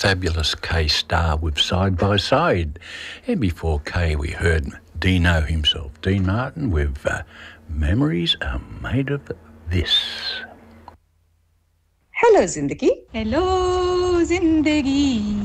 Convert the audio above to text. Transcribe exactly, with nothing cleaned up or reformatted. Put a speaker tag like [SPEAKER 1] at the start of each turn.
[SPEAKER 1] fabulous K Star with Side by Side. And before K, we heard Dino himself, Dean Martin, with uh, Memories Are Made of This.
[SPEAKER 2] Hello, Zindagi.
[SPEAKER 3] Hello, Zindagi.